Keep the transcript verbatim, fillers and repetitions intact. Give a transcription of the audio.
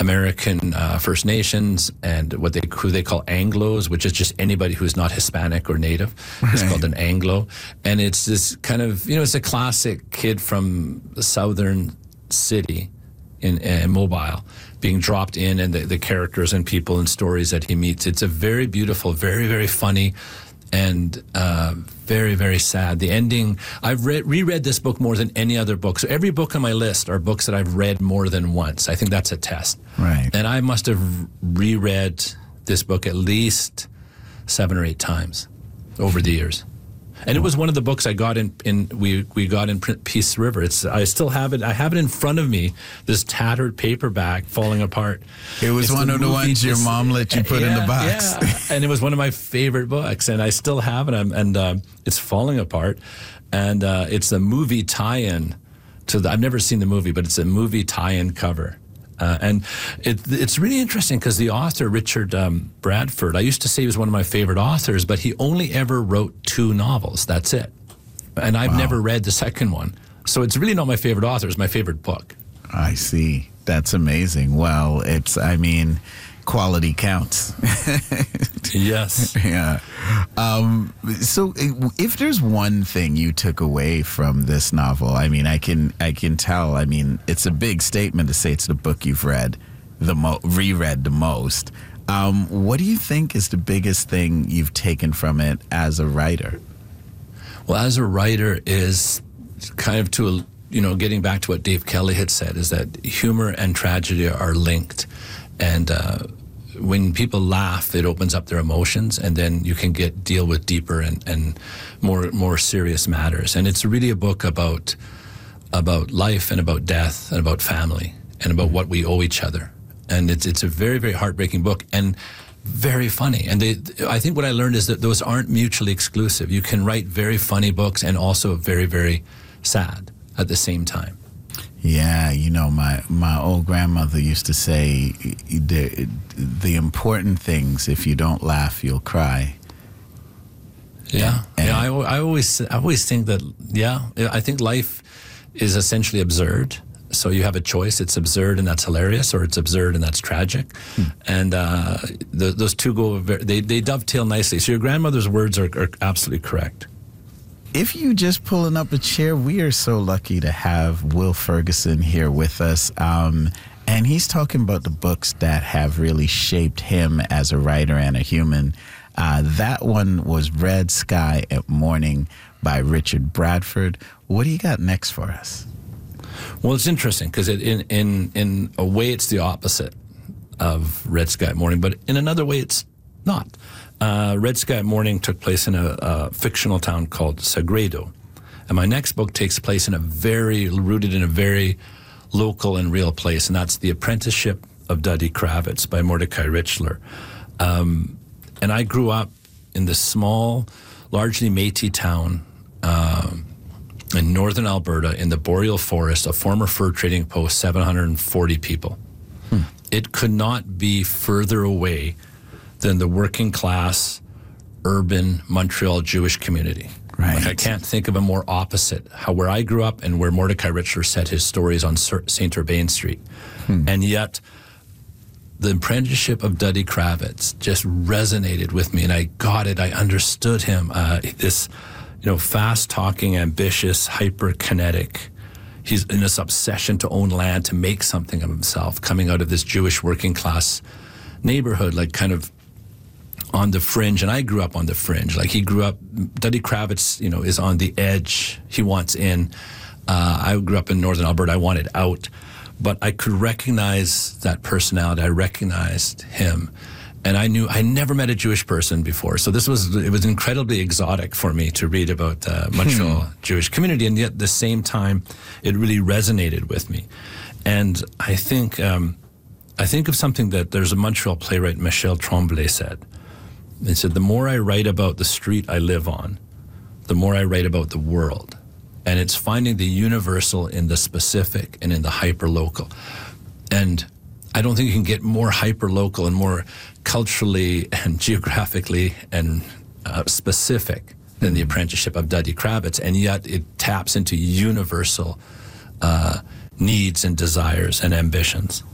American uh, First Nations and what they who they call Anglos, which is just anybody who's not Hispanic or Native. Right. It's called an Anglo, and it's this kind of, you know, it's a classic kid from the southern city in uh, Mobile being dropped in, and the, the characters and people and stories that he meets. It's a very beautiful, very, very funny, and uh, very, very sad. The ending, I've read, reread this book more than any other book. So every book on my list are books that I've read more than once. I think that's a test. Right. And I must have reread this book at least seven or eight times over the years. And it was one of the books I got in, in we we got in Peace River. It's I still have it. I have it in front of me. This tattered paperback falling apart. It was it's one the of the movie, ones your mom let you put yeah, in the box. Yeah. And it was one of my favorite books, and I still have it. And uh, it's falling apart. And uh, it's a movie tie-in to the. I've never seen the movie, but it's a movie tie-in cover. Uh, and it, it's really interesting because the author, Richard um, Bradford, I used to say he was one of my favorite authors, but he only ever wrote two novels. That's it. And I've wow. never read the second one. So it's really not my favorite author. It's my favorite book. I see. That's amazing. Well, it's, I mean, quality counts. Yes. Yeah. Um, so if there's one thing you took away from this novel, I mean, I can I can tell, I mean, it's a big statement to say it's the book you've read, the mo- reread the most. Um, what do you think is the biggest thing you've taken from it as a writer? Well, as a writer is kind of to, you know, getting back to what Dave Kelly had said, is that humor and tragedy are linked. And uh, when people laugh, it opens up their emotions, and then you can get deal with deeper and, and more more serious matters. And it's really a book about about life and about death and about family and about what we owe each other. And it's it's a very, very heartbreaking book and very funny. And they, I think what I learned is that those aren't mutually exclusive. You can write very funny books and also very, very sad at the same time. Yeah, you know, my, my old grandmother used to say, the, the important things, if you don't laugh, you'll cry. Yeah, and, yeah. I, I always, I always think that. Yeah, I think life is essentially absurd. So you have a choice: it's absurd and that's hilarious, or it's absurd and that's tragic. Hmm. And uh, the, those two go. Very, they they dovetail nicely. So your grandmother's words are, are absolutely correct. If you just pulling up a chair, we are so lucky to have Will Ferguson here with us. Um, and he's talking about the books that have really shaped him as a writer and a human. Uh, that one was Red Sky at Morning by Richard Bradford. What do you got next for us? Well, it's interesting because it, in, in, in a way it's the opposite of Red Sky at Morning, but in another way it's not. Uh, Red Sky at Morning took place in a, a fictional town called Sagredo. And my next book takes place in a very, rooted in a very local and real place, and that's The Apprenticeship of Duddy Kravitz by Mordecai Richler. Um, and I grew up in this small, largely Métis town uh, in northern Alberta in the boreal forest, a former fur trading post, seven hundred forty people. Hmm. It could not be further away than the working class, urban Montreal Jewish community. Right. Like I can't think of a more opposite. How where I grew up and where Mordecai Richler set his stories on Saint Urbain Street, hmm. and yet the Apprenticeship of Duddy Kravitz just resonated with me, and I got it. I understood him. Uh, this, you know, fast-talking, ambitious, hyper-kinetic. He's in this obsession to own land, to make something of himself, coming out of this Jewish working class neighborhood, like kind of on the fringe. And I grew up on the fringe. Like he grew up, Duddy Kravitz, you know, is on the edge. He wants in. Uh, I grew up in northern Alberta. I wanted out. But I could recognize that personality. I recognized him. And I knew, I never met a Jewish person before. So this was, it was incredibly exotic for me to read about the Montreal Jewish community. And yet at the same time, it really resonated with me. And I think, um, I think of something that there's a Montreal playwright, Michel Tremblay, said. He said, the more I write about the street I live on, the more I write about the world. And it's finding the universal in the specific and in the hyper-local. And I don't think you can get more hyper-local and more culturally and geographically and uh, specific than The Apprenticeship of Duddy Kravitz. And yet it taps into universal uh, needs and desires and ambitions.